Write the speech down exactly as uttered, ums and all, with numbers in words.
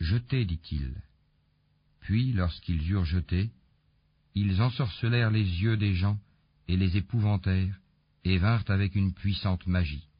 Jetez, dit-il. Puis, lorsqu'ils eurent jeté, ils ensorcelèrent les yeux des gens et les épouvantèrent, et vinrent avec une puissante magie.